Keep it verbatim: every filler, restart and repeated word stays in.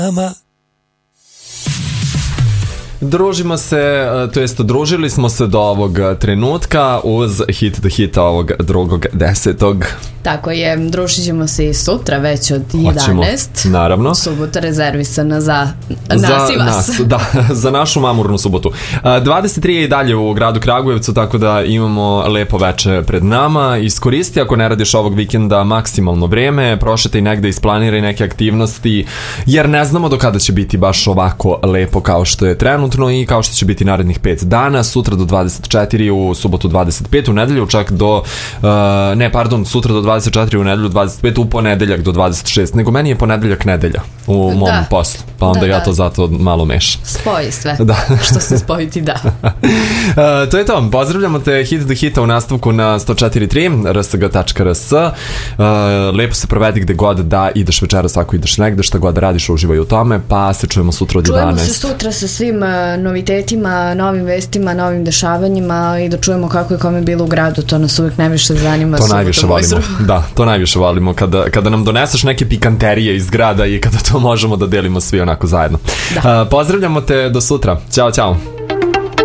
Nama. Družimo se, to jest družili smo se do ovog trenutka uz hit do hita ovog drugog desetog. Tako je, družit ćemo se i sutra već od jedanaest. Hoćemo, naravno. Subota rezervisana za nas za i vas. Nas, da, za našu mamurnu subotu. dvadeset tri je i dalje u gradu Kragujevcu, tako da imamo lepo veče pred nama. Iskoristi ako ne radiš ovog vikenda maksimalno vreme, prošetaj negde, isplaniraj neke aktivnosti, jer ne znamo do kada će biti baš ovako lepo kao što je trenutno i kao što će biti narednih pet dana. Sutra do dvadeset četiri, u subotu dvadeset pet, u nedelju čak do uh, ne, pardon, sutra do dvadeset četiri, u nedelju dvadeset pet, u ponedeljak do dvadeset šest, nego meni je ponedeljak nedelja u mom da. poslu, pa onda da, ja to zato malo mešam. Spoji sve, da. što se spojiti da. uh, to je to, pozdravljamo te hit do hita u nastavku na sto četiri tri r s g tačka r s. uh, lepo se provedi gde god da ideš večeras, ako ideš negde, šta god da radiš, uživaj u tome, pa se čujemo sutra od jedanaest. Čujemo se sutra sa svim uh, novitetima, novim vestima, novim dešavanjima i da čujemo kako je kome bilo u gradu, to nas uvijek najviše zanima. To najviše volimo, da, to najviše volimo kada, kada nam doneseš neke pikanterije iz grada i kada to možemo da delimo svi onako zajedno. uh, pozdravljamo te do sutra, ćao, ćao.